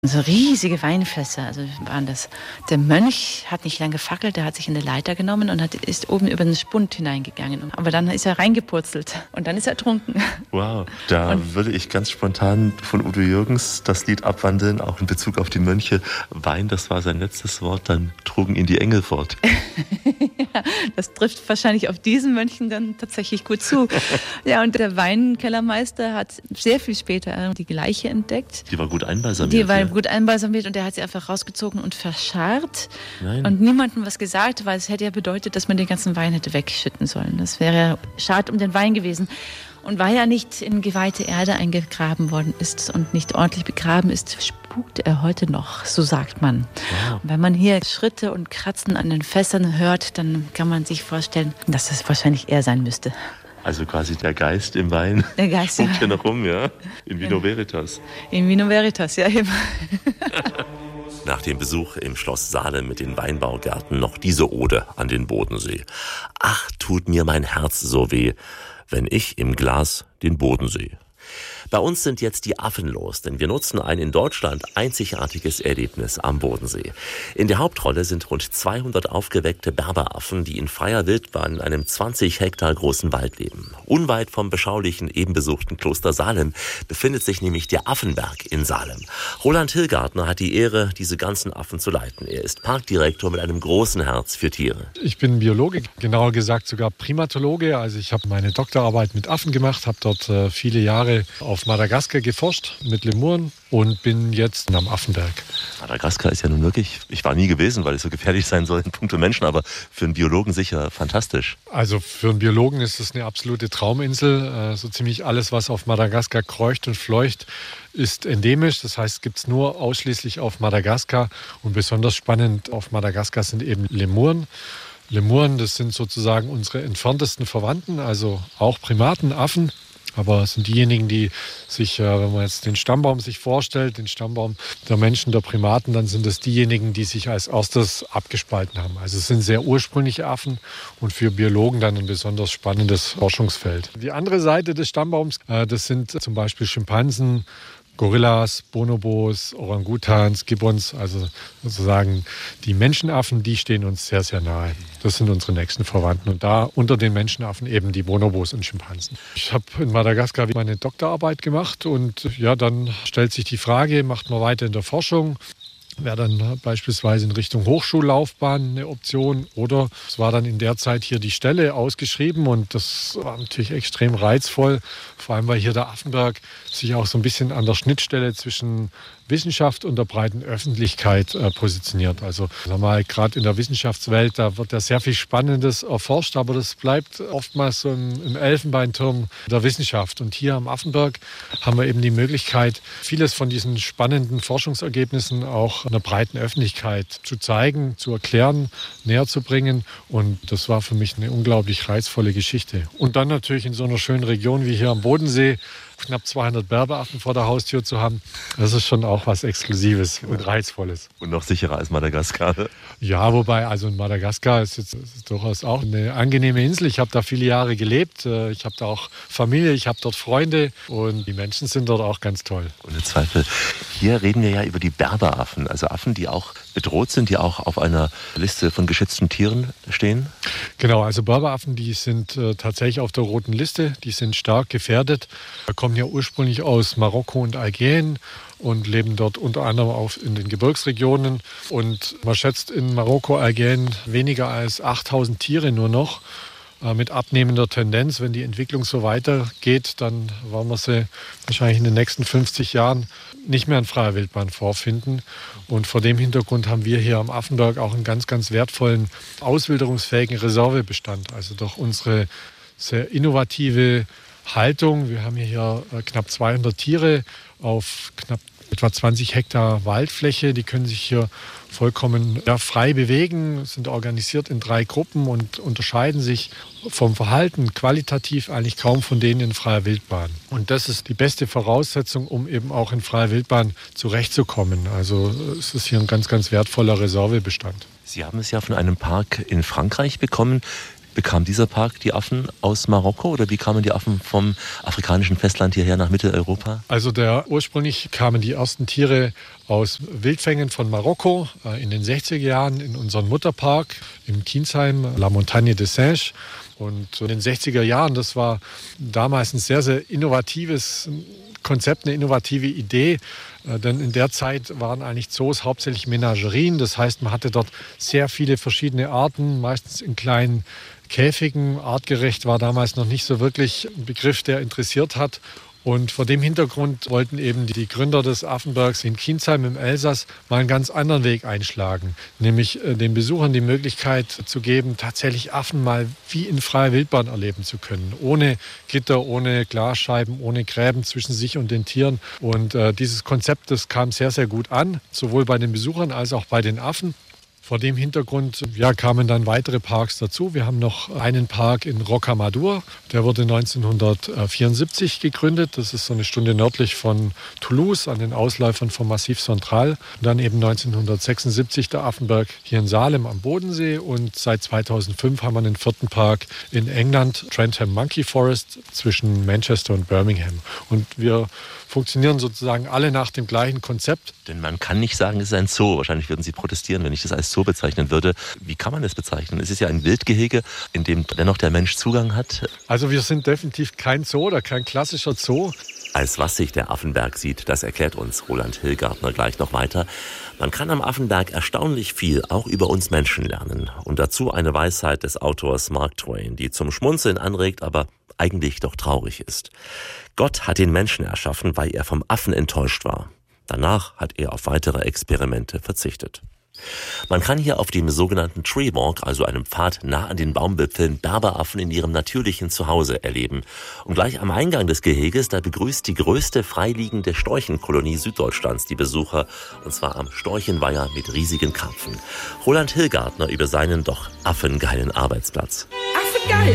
So riesige Weinfässer, also waren das. Der Mönch hat nicht lange gefackelt, der hat sich in eine Leiter genommen und ist oben über den Spund hineingegangen. Aber dann ist er reingepurzelt und dann ist er ertrunken. Wow, da würde ich ganz spontan von Udo Jürgens das Lied abwandeln, auch in Bezug auf die Mönche. Wein, das war sein letztes Wort, dann trugen ihn die Engel fort. Ja, das trifft wahrscheinlich auf diesen Mönchen dann tatsächlich gut zu. Ja, und der Weinkellermeister hat sehr viel später die Leiche entdeckt. Die war gut einbalsamiert. Die war gut einbalsamiert und der hat sie einfach rausgezogen und verscharrt. Nein. Und niemandem was gesagt, weil es hätte ja bedeutet, dass man den ganzen Wein hätte wegschütten sollen. Das wäre ja schade um den Wein gewesen. Und weil er nicht in geweihte Erde eingegraben worden ist und nicht ordentlich begraben ist, spukt er heute noch, so sagt man. Wow. Und wenn man hier Schritte und Kratzen an den Fässern hört, dann kann man sich vorstellen, dass das wahrscheinlich er sein müsste. Also quasi der Geist im Wein. Der Geist spukt hier noch rum, ja? In Vino Veritas. In Vino Veritas, ja eben. Nach dem Besuch im Schloss Salem mit den Weinbaugärten noch diese Ode an den Bodensee. Ach, tut mir mein Herz so weh, wenn ich im Glas den Boden sehe. Bei uns sind jetzt die Affen los, denn wir nutzen ein in Deutschland einzigartiges Erlebnis am Bodensee. In der Hauptrolle sind rund 200 aufgeweckte Berberaffen, die in freier Wildbahn in einem 20 Hektar großen Wald leben. Unweit vom beschaulichen, eben besuchten Kloster Salem befindet sich nämlich der Affenberg in Salem. Roland Hillgartner hat die Ehre, diese ganzen Affen zu leiten. Er ist Parkdirektor mit einem großen Herz für Tiere. Ich bin Biologe, genauer gesagt sogar Primatologe. Also ich habe meine Doktorarbeit mit Affen gemacht, habe dort viele Jahre auf Madagaskar geforscht mit Lemuren und bin jetzt am Affenberg. Madagaskar ist ja nun wirklich, ich war nie gewesen, weil es so gefährlich sein soll in puncto Menschen, aber für einen Biologen sicher fantastisch. Also für einen Biologen ist es eine absolute Trauminsel. So ziemlich alles, was auf Madagaskar kreucht und fleucht, ist endemisch. Das heißt, es gibt es nur ausschließlich auf Madagaskar. Und besonders spannend auf Madagaskar sind eben Lemuren. Lemuren, das sind sozusagen unsere entferntesten Verwandten, also auch Primaten, Affen. Aber es sind diejenigen, die sich, wenn man jetzt den Stammbaum sich vorstellt, den Stammbaum der Menschen, der Primaten, dann sind es diejenigen, die sich als erstes abgespalten haben. Also es sind sehr ursprüngliche Affen und für Biologen dann ein besonders spannendes Forschungsfeld. Die andere Seite des Stammbaums, das sind zum Beispiel Schimpansen, Gorillas, Bonobos, Orangutans, Gibbons, also sozusagen die Menschenaffen, die stehen uns sehr, sehr nahe. Das sind unsere nächsten Verwandten. Und da unter den Menschenaffen eben die Bonobos und Schimpansen. Ich habe in Madagaskar meine Doktorarbeit gemacht und ja, dann stellt sich die Frage, macht man weiter in der Forschung? Wäre dann beispielsweise in Richtung Hochschullaufbahn eine Option oder es war dann in der Zeit hier die Stelle ausgeschrieben und das war natürlich extrem reizvoll, vor allem weil hier der Affenberg sich auch so ein bisschen an der Schnittstelle zwischen Wissenschaft und der breiten Öffentlichkeit positioniert. Also gerade in der Wissenschaftswelt, da wird ja sehr viel Spannendes erforscht, aber das bleibt oftmals so im Elfenbeinturm der Wissenschaft. Und hier am Affenberg haben wir eben die Möglichkeit, vieles von diesen spannenden Forschungsergebnissen auch einer breiten Öffentlichkeit zu zeigen, zu erklären, näher zu bringen. Und das war für mich eine unglaublich reizvolle Geschichte. Und dann natürlich in so einer schönen Region wie hier am Bodensee, knapp 200 Berberaffen vor der Haustür zu haben, das ist schon auch was Exklusives und Reizvolles. Und noch sicherer als Madagaskar. Ja, wobei, also in Madagaskar ist durchaus auch eine angenehme Insel. Ich habe da viele Jahre gelebt. Ich habe da auch Familie, ich habe dort Freunde und die Menschen sind dort auch ganz toll. Ohne Zweifel. Hier reden wir ja über die Berberaffen, also Affen, die auch bedroht sind, die auch auf einer Liste von geschützten Tieren stehen. Genau, also Berberaffen, die sind tatsächlich auf der roten Liste, die sind stark gefährdet. Kommen ja ursprünglich aus Marokko und Algerien und leben dort unter anderem auch in den Gebirgsregionen. Und man schätzt in Marokko, Algerien weniger als 8000 Tiere nur noch. Mit abnehmender Tendenz, wenn die Entwicklung so weitergeht, dann werden wir sie wahrscheinlich in den nächsten 50 Jahren nicht mehr in freier Wildbahn vorfinden. Und vor dem Hintergrund haben wir hier am Affenberg auch einen ganz, ganz wertvollen, auswilderungsfähigen Reservebestand. Also durch unsere sehr innovative Haltung. Wir haben hier knapp 200 Tiere auf knapp etwa 20 Hektar Waldfläche. Die können sich hier vollkommen frei bewegen, sind organisiert in 3 Gruppen und unterscheiden sich vom Verhalten qualitativ eigentlich kaum von denen in freier Wildbahn. Und das ist die beste Voraussetzung, um eben auch in freier Wildbahn zurechtzukommen. Also es ist hier ein ganz, ganz wertvoller Reservebestand. Sie haben es ja von einem Park in Frankreich bekommen. Bekam dieser Park die Affen aus Marokko oder wie kamen die Affen vom afrikanischen Festland hierher nach Mitteleuropa? Also ursprünglich kamen die ersten Tiere aus Wildfängen von Marokko in den 60er Jahren in unseren Mutterpark im Kienzheim, La Montagne des Singes. Und in den 60er Jahren, das war damals ein sehr, sehr innovatives Konzept, eine innovative Idee. Denn in der Zeit waren eigentlich Zoos hauptsächlich Menagerien. Das heißt, man hatte dort sehr viele verschiedene Arten, meistens in kleinen Käfigen. Artgerecht war damals noch nicht so wirklich ein Begriff, der interessiert hat. Und vor dem Hintergrund wollten eben die Gründer des Affenbergs in Kienzheim im Elsass mal einen ganz anderen Weg einschlagen. Nämlich den Besuchern die Möglichkeit zu geben, tatsächlich Affen mal wie in freier Wildbahn erleben zu können. Ohne Gitter, ohne Glasscheiben, ohne Gräben zwischen sich und den Tieren. Und dieses Konzept, das kam sehr, sehr gut an, sowohl bei den Besuchern als auch bei den Affen. Vor dem Hintergrund kamen dann weitere Parks dazu. Wir haben noch einen Park in Rocamadour. Der wurde 1974 gegründet. Das ist so eine Stunde nördlich von Toulouse, an den Ausläufern vom Massif Central. Und dann eben 1976 der Affenberg hier in Salem am Bodensee. Und seit 2005 haben wir einen vierten Park in England, Trentham Monkey Forest, zwischen Manchester und Birmingham. Und wir funktionieren sozusagen alle nach dem gleichen Konzept. Denn man kann nicht sagen, es ist ein Zoo. Wahrscheinlich würden Sie protestieren, wenn ich das als Zoo bezeichnen würde. Wie kann man das bezeichnen? Es ist ja ein Wildgehege, in dem dennoch der Mensch Zugang hat. Also wir sind definitiv kein Zoo oder kein klassischer Zoo. Als was sich der Affenberg sieht, das erklärt uns Roland Hillgartner gleich noch weiter. Man kann am Affenberg erstaunlich viel auch über uns Menschen lernen. Und dazu eine Weisheit des Autors Mark Twain, die zum Schmunzeln anregt, aber eigentlich doch traurig ist. Gott hat den Menschen erschaffen, weil er vom Affen enttäuscht war. Danach hat er auf weitere Experimente verzichtet. Man kann hier auf dem sogenannten Tree Walk, also einem Pfad nah an den Baumwipfeln, Berberaffen in ihrem natürlichen Zuhause erleben. Und gleich am Eingang des Geheges, da begrüßt die größte freiliegende Storchenkolonie Süddeutschlands die Besucher, und zwar am Storchenweiher mit riesigen Karpfen. Roland Hillgartner über seinen doch affengeilen Arbeitsplatz. Affengeil!